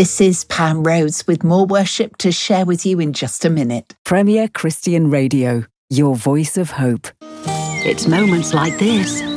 This is Pam Rhodes with more worship to share with you in just a minute. Premier Christian Radio, your voice of hope. It's moments like this